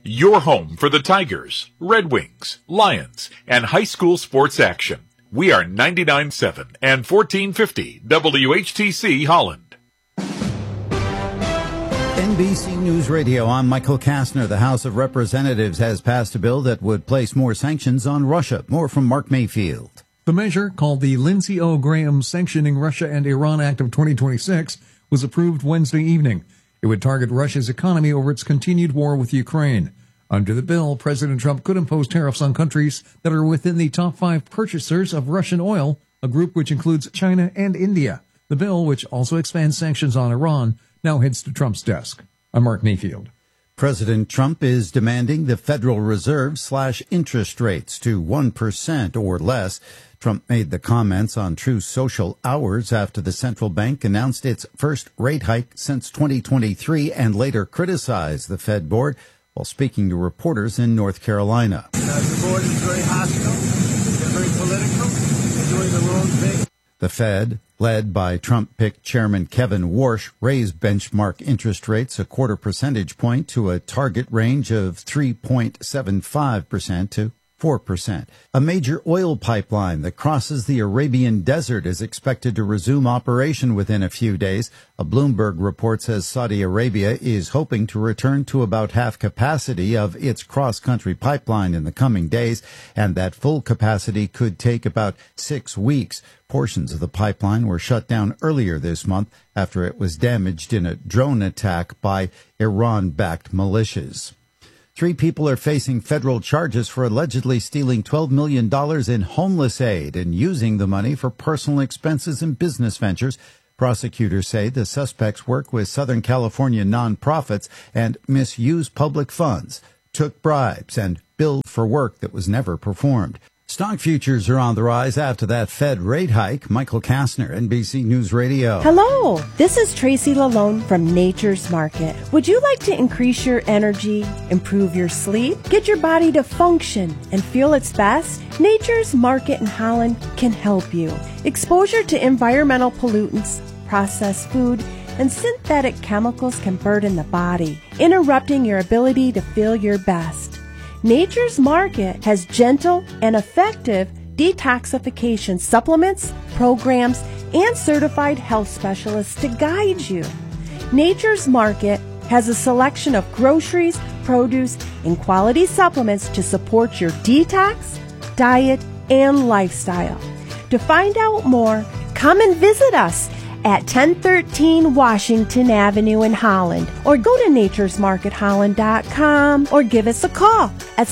Your home for the Tigers, Red Wings, Lions, and high school sports action. We are 99.7 and 1450 WHTC Holland. NBC News Radio, I'm Michael Kastner. The House of Representatives has passed a bill that would place more sanctions on Russia. More from Mark Mayfield. The measure, called the Lindsey O. Graham Sanctioning Russia and Iran Act of 2026, was approved Wednesday evening. It would target Russia's economy over its continued war with Ukraine. Under the bill, President Trump could impose tariffs on countries that are within the top 5 purchasers of Russian oil, a group which includes China and India. The bill, which also expands sanctions on Iran, now heads to Trump's desk. I'm Mark Mayfield. President Trump is demanding the Federal Reserve slash interest rates to 1% or less. Trump made the comments on Truth Social hours after the central bank announced its first rate hike since 2023 and later criticized the Fed board while speaking to reporters in North Carolina. The board is very hostile. They're very political. They're doing the wrong thing. The Fed, led by Trump-picked Chairman Kevin Warsh, raised benchmark interest rates a quarter percentage point to a target range of 3.75% to 4%. A major oil pipeline that crosses the Arabian Desert is expected to resume operation within a few days. A Bloomberg report says Saudi Arabia is hoping to return to about half capacity of its cross-country pipeline in the coming days, and that full capacity could take about 6 weeks. Portions of the pipeline were shut down earlier this month after it was damaged in a drone attack by Iran-backed militias. 3 people are facing federal charges for allegedly stealing $12 million in homeless aid and using the money for personal expenses and business ventures. Prosecutors say the suspects work with Southern California nonprofits and misuse public funds, took bribes, and billed for work that was never performed. Stock futures are on the rise after that Fed rate hike. Michael Kastner, NBC News Radio. Hello, this is Tracy Lalone from Nature's Market. Would you like to increase your energy, improve your sleep, get your body to function and feel its best? Nature's Market in Holland can help you. Exposure to environmental pollutants, processed food, and synthetic chemicals can burden the body, interrupting your ability to feel your best. Nature's Market has gentle and effective detoxification supplements, programs, and certified health specialists to guide you. Nature's Market has a selection of groceries, produce, and quality supplements to support your detox, diet, and lifestyle. To find out more, come and visit us at 1013 Washington Avenue in Holland, or go to naturesmarketholland.com, or give us a call at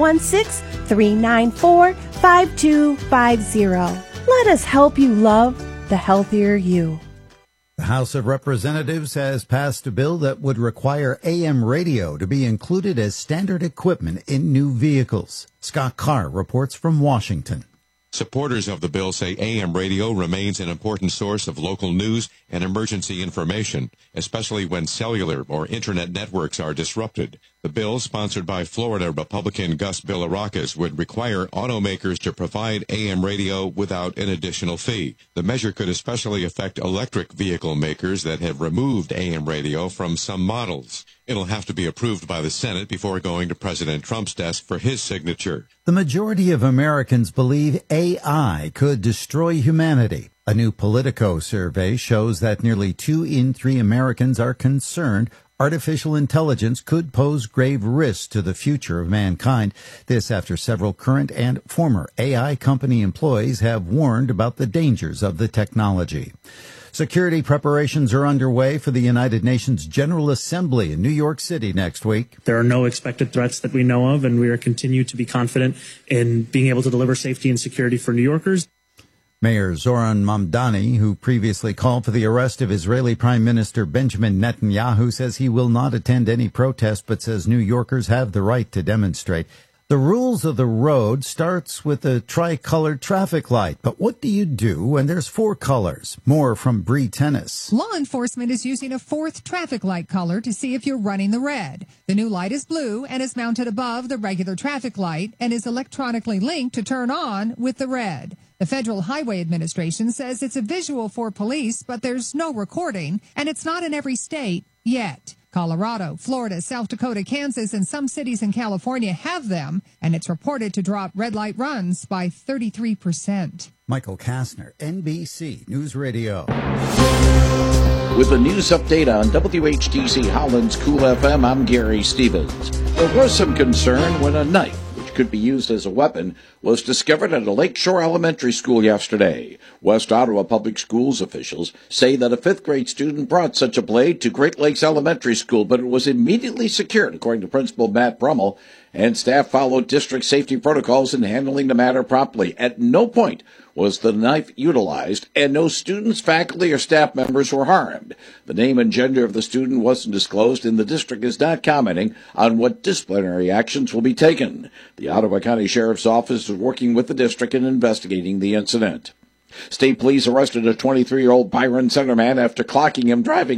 616-394-5250. Let us help you love the healthier you. The House of Representatives has passed a bill that would require AM radio to be included as standard equipment in new vehicles. Scott Carr reports from Washington. Supporters of the bill say AM radio remains an important source of local news and emergency information, especially when cellular or internet networks are disrupted. The bill, sponsored by Florida Republican Gus Bilirakis, would require automakers to provide AM radio without an additional fee. The measure could especially affect electric vehicle makers that have removed AM radio from some models. It'll have to be approved by the Senate before going to President Trump's desk for his signature. The majority of Americans believe AI could destroy humanity. A new Politico survey shows that nearly 2 in 3 Americans are concerned artificial intelligence could pose grave risks to the future of mankind. This after several current and former AI company employees have warned about the dangers of the technology. Security preparations are underway for the United Nations General Assembly in New York City next week. There are no expected threats that we know of, and we are continue to be confident in being able to deliver safety and security for New Yorkers. Mayor Zoran Mamdani, who previously called for the arrest of Israeli Prime Minister Benjamin Netanyahu, says he will not attend any protest, but says New Yorkers have the right to demonstrate. The rules of the road starts with a tricolored traffic light. But what do you do when there's 4 colors? More from Bree Tennis. Law enforcement is using a 4th traffic light color to see if you're running the red. The new light is blue and is mounted above the regular traffic light and is electronically linked to turn on with the red. The Federal Highway Administration says it's a visual for police, but there's no recording, and it's not in every state yet. Colorado, Florida, South Dakota, Kansas, and some cities in California have them, and it's reported to drop red light runs by 33%. Michael Kastner, NBC News Radio. With a news update on WHTC Holland's Cool FM, I'm Gary Stevens. There was some concern when a knife, which could be used as a weapon, was discovered at a Lakeshore Elementary School yesterday. West Ottawa Public Schools officials say that a fifth-grade student brought such a blade to Great Lakes Elementary School, but it was immediately secured, according to Principal Matt Brummel, and staff followed district safety protocols in handling the matter promptly. At no point was the knife utilized, and no students, faculty, or staff members were harmed. The name and gender of the student wasn't disclosed, and the district is not commenting on what disciplinary actions will be taken. The Ottawa County Sheriff's Office is working with the district in investigating the incident. State police arrested a 23-year-old Byron Center man after clocking him driving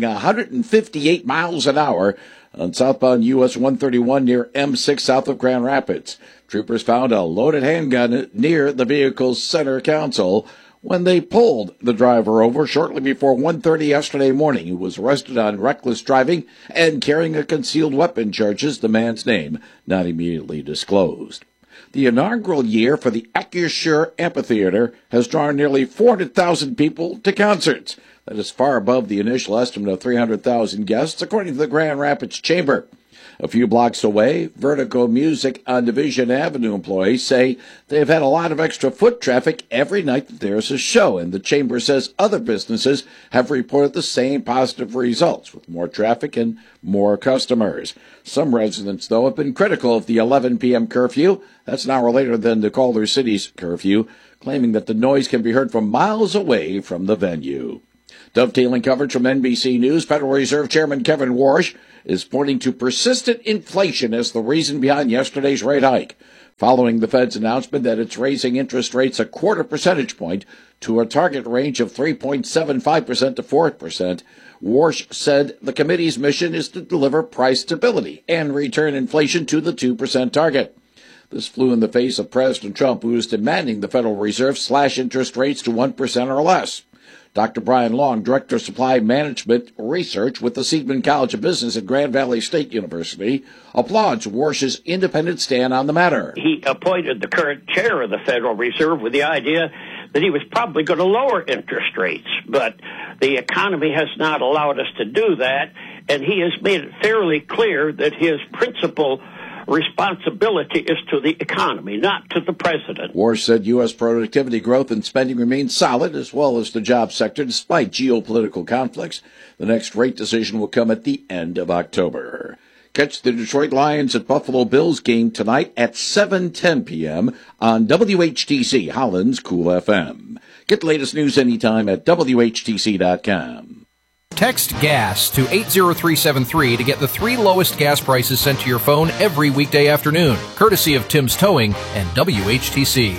158 miles an hour on southbound US 131 near M6 south of Grand Rapids. Troopers found a loaded handgun near the vehicle's center console when they pulled the driver over shortly before 1:30 yesterday morning. He was arrested on reckless driving and carrying a concealed weapon charges, the man's name not immediately disclosed. The inaugural year for the Acrisure Amphitheater has drawn nearly 400,000 people to concerts. That is far above the initial estimate of 300,000 guests, according to the Grand Rapids Chamber. A few blocks away, Vertigo Music on Division Avenue employees say they've had a lot of extra foot traffic every night that there's a show, and the Chamber says other businesses have reported the same positive results, with more traffic and more customers. Some residents, though, have been critical of the 11 p.m. curfew. That's an hour later than the Calder City's curfew, claiming that the noise can be heard from miles away from the venue. Dovetailing coverage from NBC News, Federal Reserve Chairman Kevin Warsh is pointing to persistent inflation as the reason behind yesterday's rate hike, following the Fed's announcement that it's raising interest rates a quarter percentage point to a target range of 3.75% to 4%. Warsh said the committee's mission is to deliver price stability and return inflation to the 2% target. This flew in the face of President Trump, who is demanding the Federal Reserve slash interest rates to 1% or less. Dr. Brian Long, Director of Supply Management Research with the Seidman College of Business at Grand Valley State University, applauds Warsh's independent stand on the matter. He appointed the current chair of the Federal Reserve with the idea that he was probably going to lower interest rates, but the economy has not allowed us to do that, and he has made it fairly clear that his principal responsibility is to the economy, not to the president. Warsh said U.S. productivity growth and spending remain solid, as well as the job sector, despite geopolitical conflicts. The next rate decision will come at the end of October. Catch the Detroit Lions at Buffalo Bills game tonight at 7:10 p.m. on WHTC Holland's Cool FM. Get the latest news anytime at WHTC.com. Text GAS to 80373 to get the 3 lowest gas prices sent to your phone every weekday afternoon, courtesy of Tim's Towing and WHTC.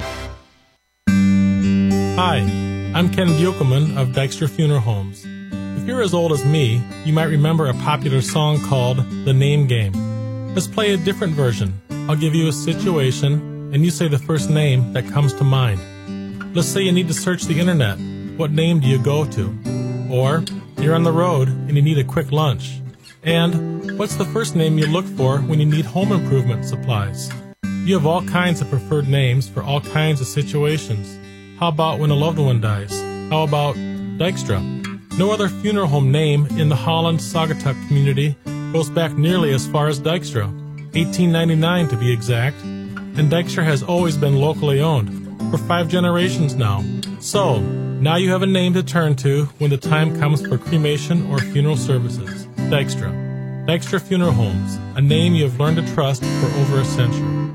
Hi, I'm Ken Buchelman of Dykstra Funeral Homes. If you're as old as me, you might remember a popular song called The Name Game. Let's play a different version. I'll give you a situation, and you say the first name that comes to mind. Let's say you need to search the internet. What name do you go to? Or you're on the road and you need a quick lunch. And what's the first name you look for when you need home improvement supplies? You have all kinds of preferred names for all kinds of situations. How about when a loved one dies? How about Dykstra? No other funeral home name in the Holland-Saugatuck community goes back nearly as far as Dykstra, 1899 to be exact, and Dykstra has always been locally owned, for 5 generations now. So, now you have a name to turn to when the time comes for cremation or funeral services. Dykstra. Dykstra Funeral Homes, a name you have learned to trust for over a century.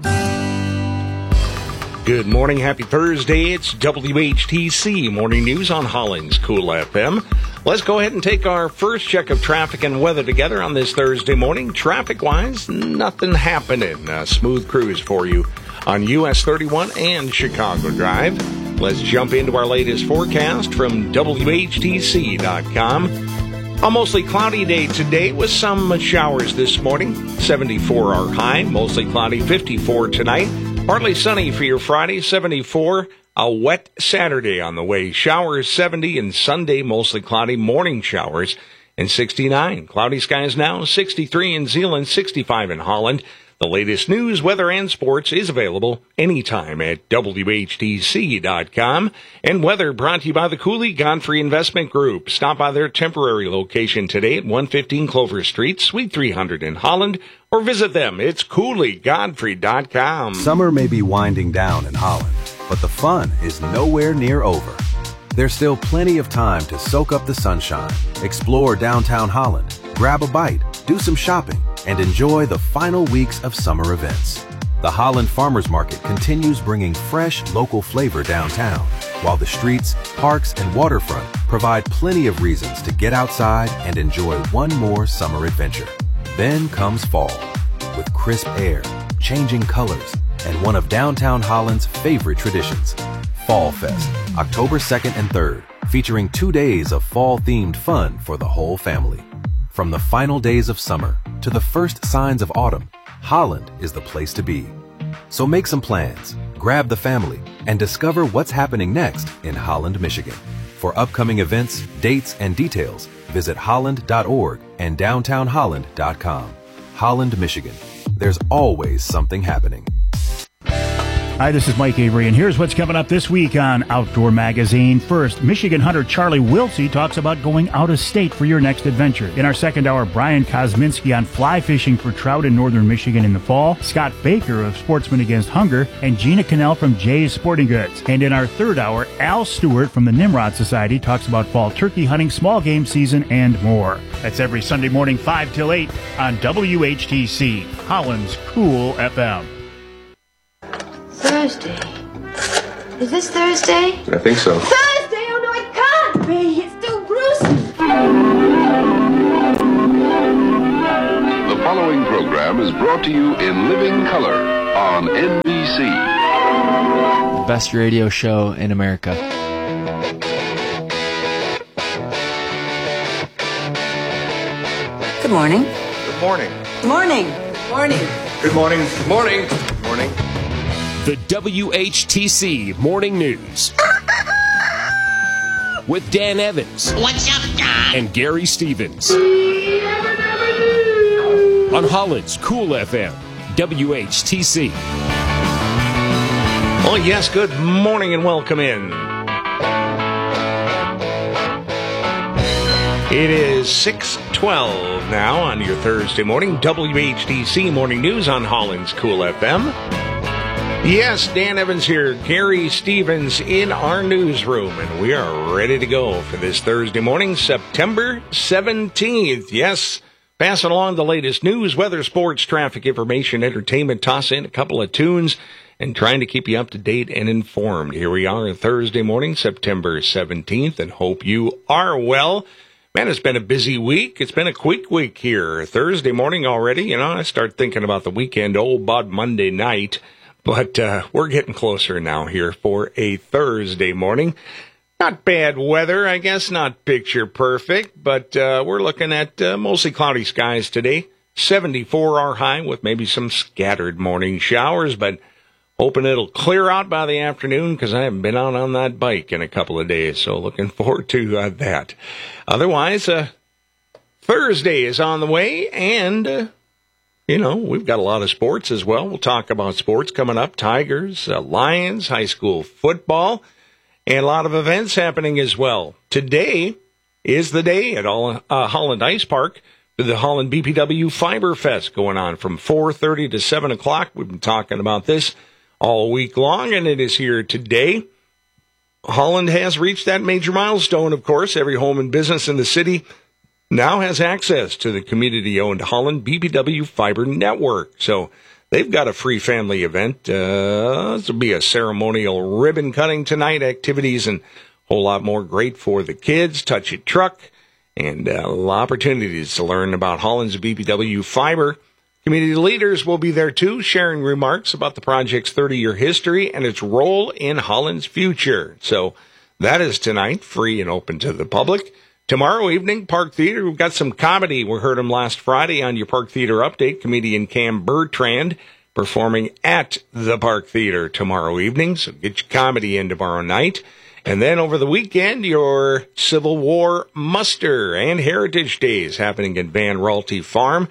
Good morning, happy Thursday. It's WHTC Morning News on Holland's Cool FM. Let's go ahead and take our first check of traffic and weather together on this Thursday morning. Traffic-wise, nothing happening. A smooth cruise for you on US 31 and Chicago Drive. Let's jump into our latest forecast from WHTC.com. A mostly cloudy day today with some showers this morning. 74 our high, mostly cloudy, 54 tonight. Partly sunny for your Friday, 74. A wet Saturday on the way. Showers 70 and Sunday mostly cloudy, morning showers. and 69. Cloudy skies now, 63 in Zeeland, 65 in Holland. The latest news, weather, and sports is available anytime at WHTC.com. And weather brought to you by the Cooley Godfrey Investment Group. Stop by their temporary location today at 115 Clover Street, Suite 300 in Holland, or visit them. It's CooleyGodfrey.com. Summer may be winding down in Holland, but the fun is nowhere near over. There's still plenty of time to soak up the sunshine, explore downtown Holland, grab a bite, do some shopping, and enjoy the final weeks of summer events. The Holland Farmers Market continues bringing fresh, local flavor downtown, while the streets, parks, and waterfront provide plenty of reasons to get outside and enjoy one more summer adventure. Then comes fall, with crisp air, changing colors, and one of downtown Holland's favorite traditions, Fall Fest, October 2nd and 3rd, featuring 2 days of fall-themed fun for the whole family. From the final days of summer to the first signs of autumn, Holland is the place to be. So make some plans, grab the family, and discover what's happening next in Holland, Michigan. For upcoming events, dates, and details, visit holland.org and downtownholland.com. Holland, Michigan. There's always something happening. Hi, this is Mike Avery, and here's what's coming up this week on Outdoor Magazine. First, Michigan hunter Charlie Wilsey talks about going out of state for your next adventure. In our second hour, Brian Kosminski on fly fishing for trout in northern Michigan in the fall, Scott Baker of Sportsmen Against Hunger, and Gina Cannell from Jay's Sporting Goods. And in our third hour, Al Stewart from the Nimrod Society talks about fall turkey hunting, small game season, and more. That's every Sunday morning, 5 till 8 on WHTC, Holland's Cool FM. Thursday. Is this Thursday? I think so. Thursday? Oh, no, it can't be. It's still gruesome. The following program is brought to you in living color on NBC. The best radio show in America. Good morning. Good morning. Good morning. Morning. Good morning. Good morning. Good morning. The WHTC Morning News with Dan Evans. What's up, Don? And Gary Stevens. On Holland's Cool FM, WHTC. Oh, yes, good morning and welcome in. It is 6:12 now on your Thursday morning. WHTC Morning News on Holland's Cool FM. Yes, Dan Evans here, Gary Stevens in our newsroom, and we are ready to go for this Thursday morning, September 17th. Yes, passing along the latest news, weather, sports, traffic, information, entertainment, toss in a couple of tunes, and trying to keep you up to date and informed. Here we are Thursday morning, September 17th, and hope you are well. Man, it's been a busy week. It's been a quick week here. Thursday morning already, you know, I start thinking about the weekend, about Monday night. But we're getting closer now here for a Thursday morning. Not bad weather, I guess, not picture perfect, but we're looking at mostly cloudy skies today. 74 our high with maybe some scattered morning showers, but hoping it'll clear out by the afternoon because I haven't been out on that bike in a couple of days, so looking forward to that. Otherwise, Thursday is on the way, and you know, we've got a lot of sports as well. We'll talk about sports coming up. Tigers, Lions, high school football, and a lot of events happening as well. Today is the day at Holland Ice Park for the Holland BPW Fiber Fest going on from 4:30 to 7 o'clock. We've been talking about this all week long, and it is here today. Holland has reached that major milestone, of course. Every home and business in the city now has access to the community-owned Holland BPW Fiber Network. So they've got a free family event. This will be a ceremonial ribbon cutting tonight, activities, and a whole lot more great for the kids. Touch It Truck, and opportunities to learn about Holland's BPW Fiber. Community leaders will be there, too, sharing remarks about the project's 30-year history and its role in Holland's future. So that is tonight, free and open to the public. Tomorrow evening, Park Theater, we've got some comedy. We heard him last Friday on your Park Theater update. Comedian Cam Bertrand performing at the Park Theater tomorrow evening. So get your comedy in tomorrow night. And then over the weekend, your Civil War muster and Heritage Days happening at Van Raalte Farm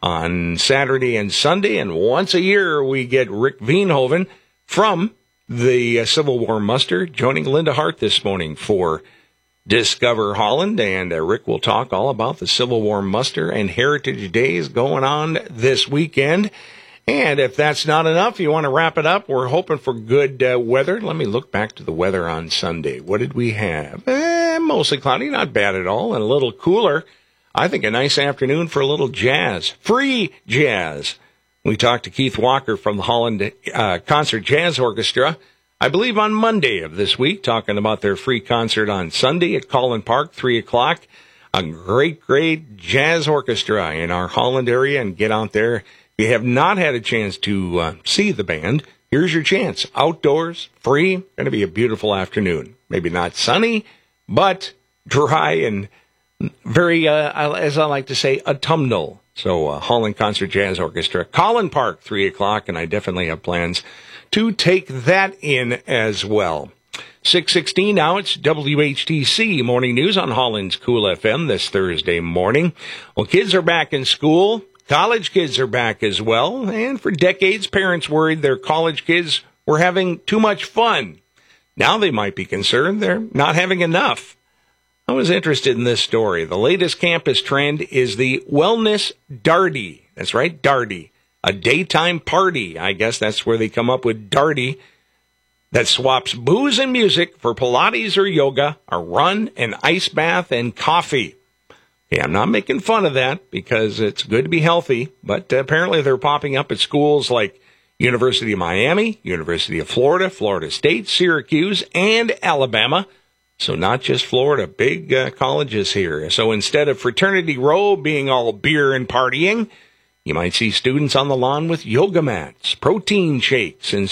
on Saturday and Sunday. And once a year, we get Rick Veenhoven from the Civil War muster joining Linda Hart this morning for Discover Holland. And Rick will talk all about the Civil War muster and Heritage Days going on this weekend. And if that's not enough, you want to wrap it up, we're hoping for good weather. Let me look back to the weather on Sunday. What did we have? Mostly cloudy, not bad at all, and a little cooler. I think a nice afternoon for a little jazz, free jazz. We talked to Keith Walker from the Holland Concert Jazz Orchestra, I believe on Monday of this week, talking about their free concert on Sunday at Collin Park, 3 o'clock. A great jazz orchestra in our Holland area, and get out there. If you have not had a chance to see the band, here's your chance. Outdoors, free, going to be a beautiful afternoon. Maybe not sunny, but dry and very, as I like to say, autumnal. So Holland Concert Jazz Orchestra, Collin Park, 3 o'clock, and I definitely have plans to take that in as well. 6:16 now, it's WHTC Morning News on Holland's Cool FM this Thursday morning. Well, kids are back in school. College kids are back as well, and for decades, parents worried their college kids were having too much fun. Now they might be concerned they're not having enough. I was interested in this story. The latest campus trend is the Wellness Darty. That's right, Darty. A daytime party. I guess that's where they come up with Darty. That swaps booze and music for Pilates or yoga, a run, an ice bath, and coffee. Yeah, I'm not making fun of that because it's good to be healthy, but apparently they're popping up at schools like University of Miami, University of Florida, Florida State, Syracuse, and Alabama. So not just Florida, big colleges here. So instead of fraternity row being all beer and partying, you might see students on the lawn with yoga mats, protein shakes, and